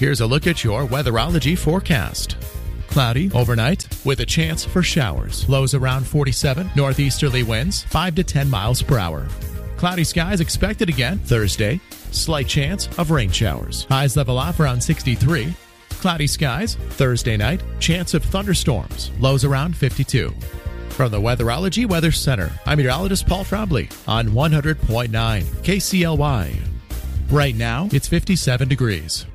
Here's a look at your weatherology forecast. Cloudy overnight with a chance for showers. Lows around 47. Northeasterly winds 5 to 10 miles per hour. Cloudy skies expected again Thursday. Slight chance of rain showers. Highs level off around 63. Cloudy skies Thursday night. Chance of thunderstorms. Lows around 52. From the Weatherology Weather Center, I'm meteorologist Paul Trombley on 100.9 KCLY. Right now, it's 57 degrees.